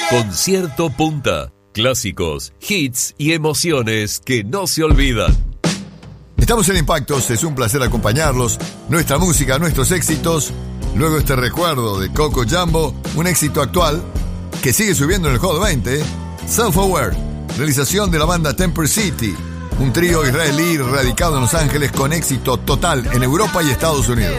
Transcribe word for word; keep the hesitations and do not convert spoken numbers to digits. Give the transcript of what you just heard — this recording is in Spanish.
Concierto Punta. Clásicos, hits y emociones que no se olvidan. Estamos en Impactos, es un placer acompañarlos. Nuestra música, nuestros éxitos. Luego este recuerdo de Coco Jambo, un éxito actual que sigue subiendo en el Hot veinte. Self-Aware, realización de la banda Temper City, un trío israelí radicado en Los Ángeles con éxito total en Europa y Estados Unidos.